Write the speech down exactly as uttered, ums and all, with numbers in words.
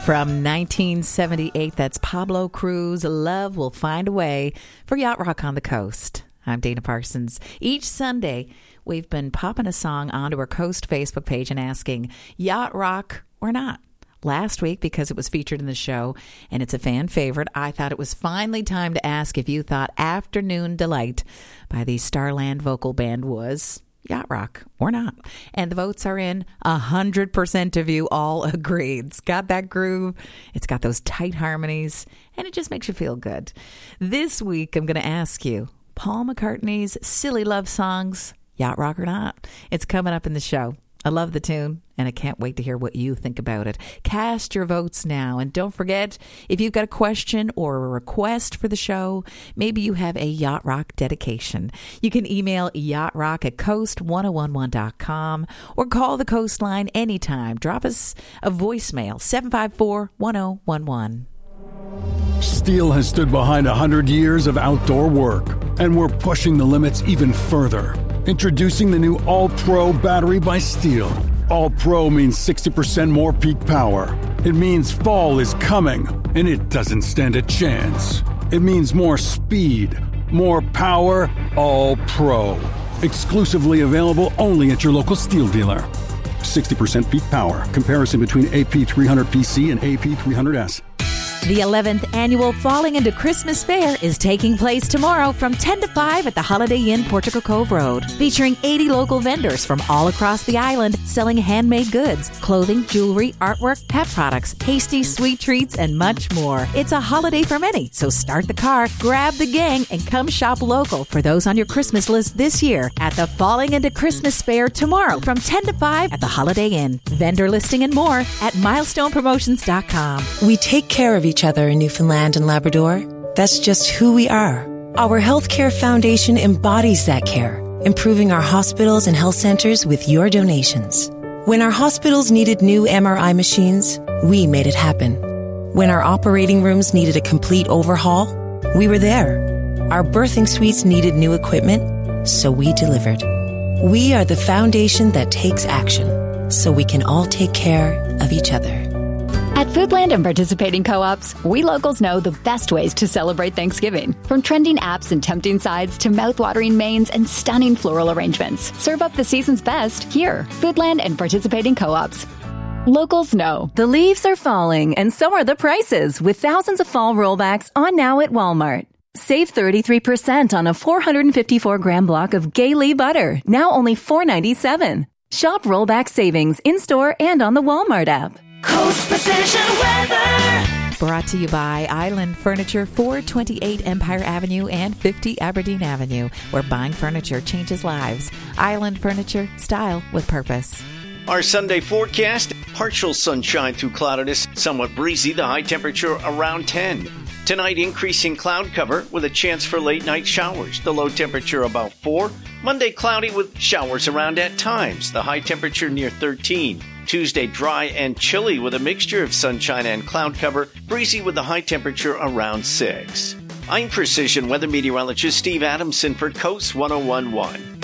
From nineteen seventy-eight, that's Pablo Cruz, Love Will Find a Way for Yacht Rock on the Coast. I'm Dana Parsons. Each Sunday, we've been popping a song onto our Coast Facebook page and asking, Yacht Rock or not? Last week, because it was featured in the show and it's a fan favorite, I thought it was finally time to ask if you thought Afternoon Delight by the Starland Vocal Band was yacht rock or not. And the votes are in. A hundred percent of you all agreed. It's got that groove. It's got those tight harmonies, and it just makes you feel good. This week, I'm going to ask you, Paul McCartney's Silly Love Songs, yacht rock or not? It's coming up in the show. I love the tune, and I can't wait to hear what you think about it. Cast your votes now, and don't forget, if you've got a question or a request for the show, maybe you have a Yacht Rock dedication, you can email yachtrock at coast ten eleven dot com or call the Coastline anytime. Drop us a voicemail, seven five four, one zero one one. Steel has stood behind one hundred years of outdoor work, and we're pushing the limits even further. Introducing the new All-Pro battery by Steel. All-Pro means sixty percent more peak power. It means fall is coming, and it doesn't stand a chance. It means more speed, more power, All-Pro. Exclusively available only at your local Steel dealer. sixty percent peak power. Comparison between A P three hundred P C and A P three hundred S. The eleventh annual Falling into Christmas Fair is taking place tomorrow from ten to five at the Holiday Inn, Portugal Cove Road, featuring eighty local vendors from all across the island selling handmade goods, clothing, jewelry, artwork, pet products, tasty sweet treats, and much more. It's a holiday for many, so start the car, grab the gang, and come shop local for those on your Christmas list this year at the Falling into Christmas Fair tomorrow from ten to five at the Holiday Inn. Vendor listing and more at milestone promotions dot com. We take care of each other in Newfoundland and Labrador. That's just who we are. Our Healthcare Foundation embodies that care, improving our hospitals and health centers with your donations. When our hospitals needed new M R I machines, we made it happen. When our operating rooms needed a complete overhaul, we were there. Our birthing suites needed new equipment, so we delivered. We are the foundation that takes action, so we can all take care of each other. At Foodland and participating co-ops, we locals know the best ways to celebrate Thanksgiving. From trending apps and tempting sides to mouth-watering mains and stunning floral arrangements. Serve up the season's best here. Foodland and participating co-ops. Locals know. The leaves are falling, and so are the prices, with thousands of fall rollbacks on now at Walmart. Save thirty-three percent on a four hundred fifty-four gram block of Gailey butter, now only four ninety-seven. Shop rollback savings in-store and on the Walmart app. Coast Precision Weather. Brought to you by Island Furniture, four twenty-eight Empire Avenue and fifty Aberdeen Avenue, where buying furniture changes lives. Island Furniture, style with purpose. Our Sunday forecast, partial sunshine through cloudiness, somewhat breezy, the high temperature around ten. Tonight, increasing cloud cover with a chance for late night showers, the low temperature about four. Monday, cloudy with showers around at times, the high temperature near thirteen. Tuesday, dry and chilly with a mixture of sunshine and cloud cover, breezy with a high temperature around six. I'm Precision Weather Meteorologist Steve Adamson for Coast ten eleven.